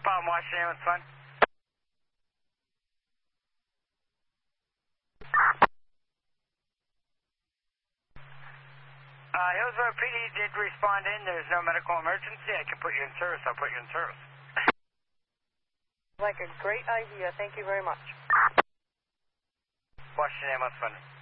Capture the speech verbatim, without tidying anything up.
Palm Washington, what's fun? Uh, Hillsborough P D did respond in. There's no medical emergency. I can put you in service. I'll put you in service. Like a great idea. Thank you very much. Washington, what's fun?